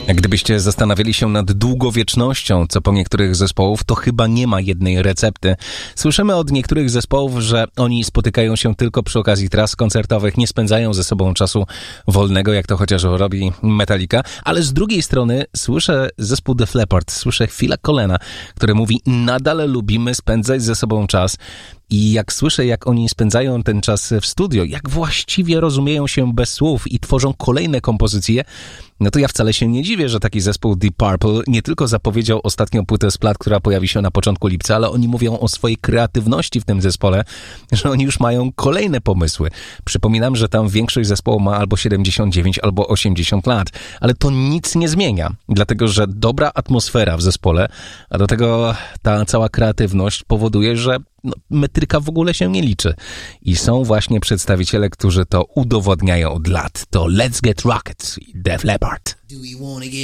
Gdybyście zastanawiali się nad długowiecznością, co po niektórych zespołów, to chyba nie ma jednej recepty. Słyszymy od niektórych zespołów, że oni spotykają się tylko przy okazji tras koncertowych, nie spędzają ze sobą czasu wolnego, jak to chociaż robi Metallica, ale z drugiej strony słyszę zespół Def Leppard, słyszę Phila Collina, który mówi, nadal lubimy spędzać ze sobą czas. I jak słyszę, jak oni spędzają ten czas w studio, jak właściwie rozumieją się bez słów i tworzą kolejne kompozycje, no to ja wcale się nie dziwię, że taki zespół Deep Purple nie tylko zapowiedział ostatnią płytę z plat, która pojawi się na początku lipca, ale oni mówią o swojej kreatywności w tym zespole, że oni już mają kolejne pomysły. Przypominam, że tam większość zespołu ma albo 79, albo 80 lat, ale to nic nie zmienia, dlatego że dobra atmosfera w zespole, a do tego ta cała kreatywność powoduje, że metryka w ogóle się nie liczy. I są właśnie przedstawiciele, którzy to udowodniają od lat. To Let's Get Rocket i Def Leppard.